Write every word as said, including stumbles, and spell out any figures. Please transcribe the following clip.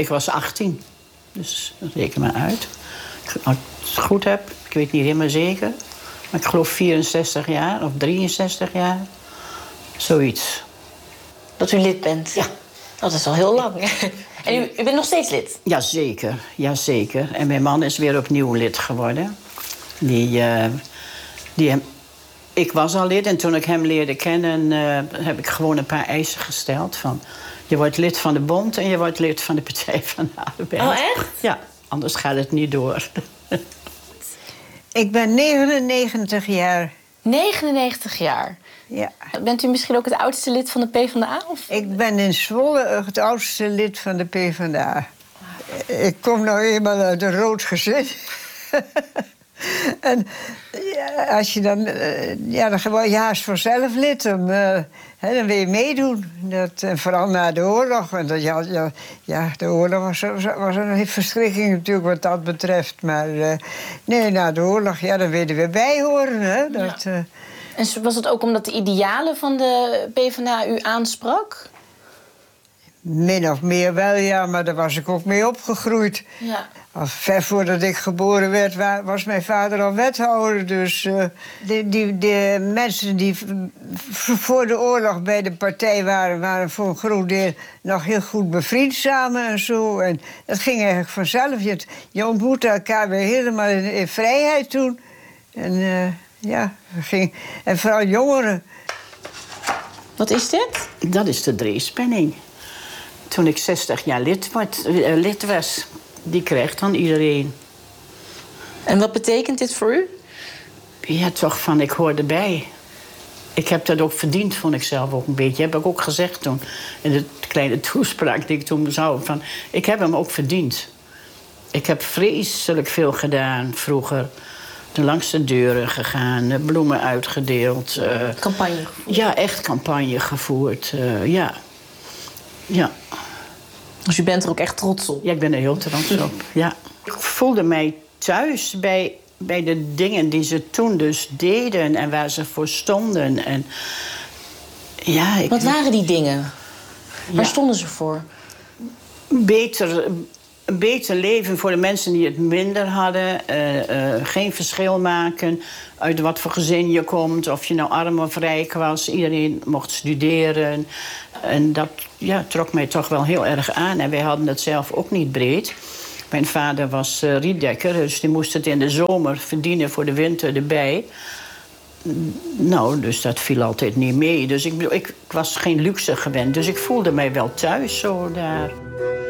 ik was achttien. Dus reken maar uit. Als ik het goed heb, ik weet niet helemaal zeker. Maar ik geloof vierenzestig jaar of drieënzestig jaar. Zoiets. Dat u lid bent? Ja. Dat is al heel lang. En u, u bent nog steeds lid? Jazeker, jazeker. En mijn man is weer opnieuw lid geworden. Die, uh, die hem, ik was al lid en toen ik hem leerde kennen... Uh, heb ik gewoon een paar eisen gesteld. Van, je wordt lid van de bond en je wordt lid van de Partij van de Arbeid. Oh, echt? Ja, anders gaat het niet door. Ik ben negenennegentig jaar. negenennegentig jaar? Ja. Bent u misschien ook het oudste lid van de PvdA? Of? Ik ben in Zwolle het oudste lid van de PvdA. Ik kom nou eenmaal uit een rood gezin. En ja, als je dan... Ja, dan word je haast vanzelf lid. Om, uh, hè, dan wil je meedoen. Dat, en vooral na de oorlog. Want dat, ja, ja, ja, de oorlog was, was een verschrikking natuurlijk wat dat betreft. Maar uh, nee, na de oorlog, ja, dan willen we bijhoren. Hè, dat, ja. uh, En was het ook omdat de idealen van de PvdA u aansprak? Min of meer wel, ja, maar daar was ik ook mee opgegroeid. Ja. Al ver voordat ik geboren werd, was mijn vader al wethouder. Dus uh, de, die, de mensen die voor de oorlog bij de partij waren... waren voor een groot deel nog heel goed bevriend samen en zo. En dat ging eigenlijk vanzelf. Je, je ontmoette elkaar weer helemaal in, in vrijheid toen. En uh, ja, ging, en vooral jongeren. Wat is dit? Dat is de Dreespenning. Toen ik zestig jaar lid, wordt, uh, lid was... Die krijgt dan iedereen. En wat betekent dit voor u? Ja, toch van, ik hoor erbij. Ik heb dat ook verdiend, vond ik zelf ook een beetje. Heb ik ook gezegd toen, in de kleine toespraak die ik toen zou. Van, ik heb hem ook verdiend. Ik heb vreselijk veel gedaan vroeger. Langs de deuren gegaan, bloemen uitgedeeld. Uh, campagne gevoerd? Ja, echt campagne gevoerd, uh, ja. Ja. Dus u bent er ook echt trots op? Ja, ik ben er heel trots op, ja. Ik voelde mij thuis bij, bij de dingen die ze toen dus deden... en waar ze voor stonden. En, ja, ik... Wat waren die dingen? Waar ja. stonden ze voor? Beter, een beter leven voor de mensen die het minder hadden. Uh, uh, geen verschil maken uit wat voor gezin je komt. Of je nou arm of rijk was. Iedereen mocht studeren. En dat ja, trok mij toch wel heel erg aan. En wij hadden het zelf ook niet breed. Mijn vader was uh, rietdekker, dus die moest het in de zomer verdienen voor de winter erbij. Nou, dus dat viel altijd niet mee. Dus ik, ik, ik was geen luxe gewend, dus ik voelde mij wel thuis zo daar.